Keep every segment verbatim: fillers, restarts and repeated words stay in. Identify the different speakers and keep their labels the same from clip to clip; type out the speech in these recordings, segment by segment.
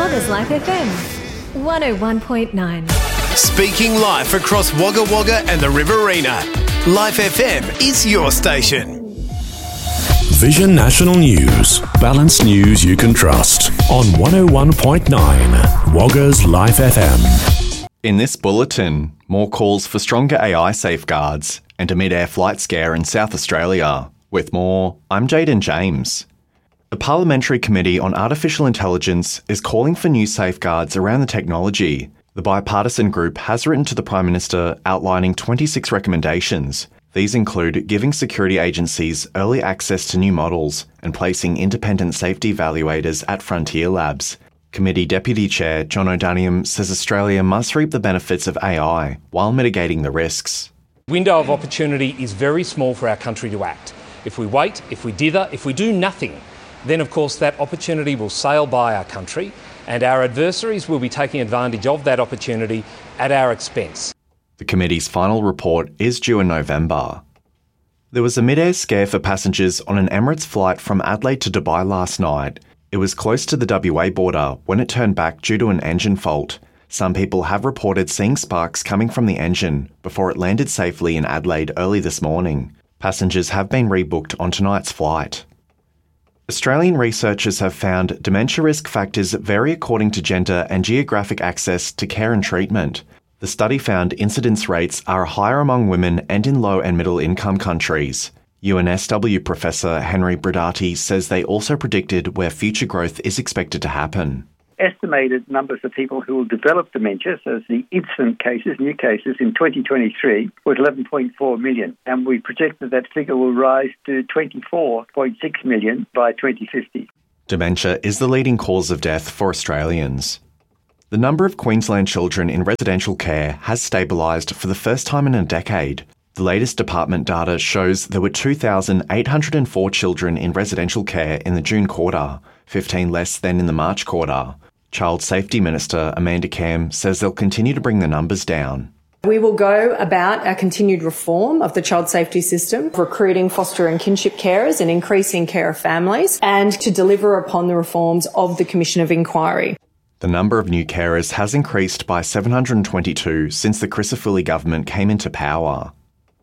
Speaker 1: Wagga's Life F M, one oh one point nine.
Speaker 2: Speaking live across Wagga Wagga and the Riverina, Life F M is your station.
Speaker 3: Vision National News. Balanced news you can trust. On one oh one point nine, Wagga's Life F M.
Speaker 4: In this bulletin, more calls for stronger A I safeguards and a mid-air flight scare in South Australia. With more, I'm Jaden James. The Parliamentary Committee on Artificial Intelligence is calling for new safeguards around the technology. The bipartisan group has written to the Prime Minister outlining twenty-six recommendations. These include giving security agencies early access to new models and placing independent safety evaluators at frontier labs. Committee Deputy Chair John O'Daniam says Australia must reap the benefits of A I while mitigating the risks.
Speaker 5: The window of opportunity is very small for our country to act. If we wait, if we dither, if we do nothing, then of course that opportunity will sail by our country and our adversaries will be taking advantage of that opportunity at our expense.
Speaker 4: The committee's final report is due in November. There was a mid-air scare for passengers on an Emirates flight from Adelaide to Dubai last night. It was close to the W A border when it turned back due to an engine fault. Some people have reported seeing sparks coming from the engine before it landed safely in Adelaide early this morning. Passengers have been rebooked on tonight's flight. Australian researchers have found dementia risk factors vary according to gender and geographic access to care and treatment. The study found incidence rates are higher among women and in low and middle income countries. U N S W professor Henry Brodati says they also predicted where future growth is expected to happen.
Speaker 6: Estimated numbers of people who will develop dementia, so as the incident cases, new cases, in twenty twenty-three was eleven point four million, and we project that that figure will rise to twenty-four point six million by twenty fifty.
Speaker 4: Dementia is the leading cause of death for Australians. The number of Queensland children in residential care has stabilised for the first time in a decade. The latest department data shows there were two thousand eight hundred four children in residential care in the June quarter, fifteen less than in the March quarter. Child Safety Minister Amanda Cam says they'll continue to bring the numbers down.
Speaker 7: We will go about our continued reform of the child safety system, recruiting foster and kinship carers and increasing care of families, and to deliver upon the reforms of the Commission of Inquiry.
Speaker 4: The number of new carers has increased by seven hundred twenty-two since the Crisafulli government came into power.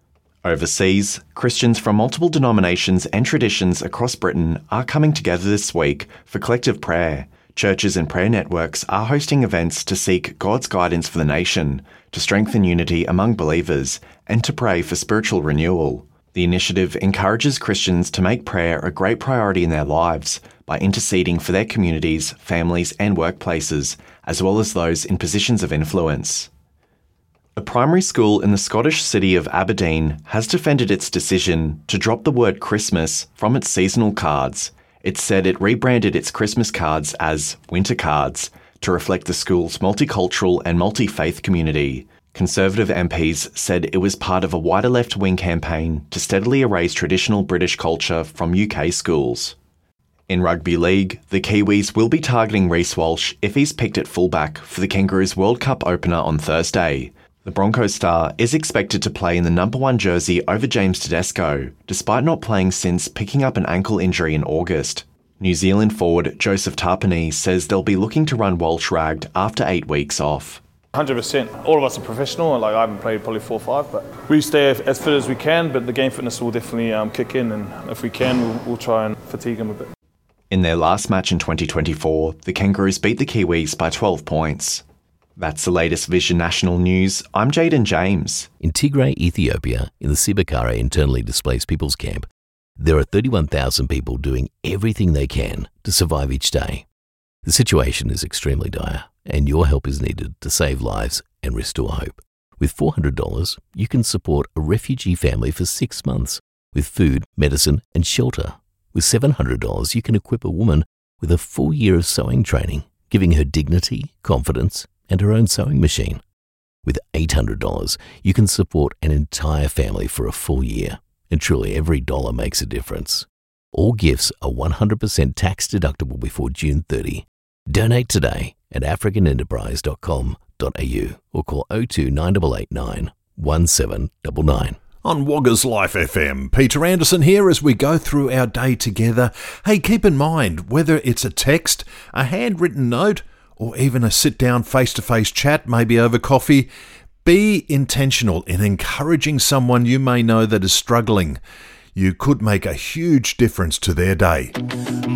Speaker 4: Overseas, Christians from multiple denominations and traditions across Britain are coming together this week for collective prayer. Churches and prayer networks are hosting events to seek God's guidance for the nation, to strengthen unity among believers, and to pray for spiritual renewal. The initiative encourages Christians to make prayer a great priority in their lives by interceding for their communities, families, and workplaces, as well as those in positions of influence. A primary school in the Scottish city of Aberdeen has defended its decision to drop the word Christmas from its seasonal cards. It said it rebranded its Christmas cards as Winter Cards to reflect the school's multicultural and multi-faith community. Conservative M Ps said it was part of a wider left-wing campaign to steadily erase traditional British culture from U K schools. In rugby league, the Kiwis will be targeting Reece Walsh if he's picked at fullback for the Kangaroos World Cup opener on Thursday. The Broncos star is expected to play in the number one jersey over James Tedesco, despite not playing since picking up an ankle injury in August. New Zealand forward Joseph Tarpany says they'll be looking to run Walsh ragged after eight weeks off.
Speaker 8: one hundred percent. All of us are professional. Like I haven't played probably four or five, but we stay as fit as we can, but the game fitness will definitely um, kick in, and if we can, we'll, we'll try and fatigue them a bit.
Speaker 4: In their last match in twenty twenty-four, the Kangaroos beat the Kiwis by twelve points. That's the latest Vision National News. I'm Jaden James.
Speaker 9: In Tigray, Ethiopia, in the Sibakara internally displaced people's camp, there are thirty-one thousand people doing everything they can to survive each day. The situation is extremely dire, and your help is needed to save lives and restore hope. With four hundred dollars, you can support a refugee family for six months with food, medicine, and shelter. With seven hundred dollars, you can equip a woman with a full year of sewing training, giving her dignity, confidence, and her own sewing machine. With eight hundred dollars, you can support an entire family for a full year, and truly every dollar makes a difference. All gifts are one hundred percent tax deductible before June thirtieth. Donate today at african enterprise dot com dot a u or call oh two nine eight eight nine one seven nine nine.
Speaker 3: On Wagga's Life F M, Peter Anderson here as we go through our day together. Hey, keep in mind, whether it's a text, a handwritten note,
Speaker 10: or even a sit-down face-to-face chat, maybe over coffee. Be intentional in encouraging someone you may know that is struggling. You could make a huge difference to their day.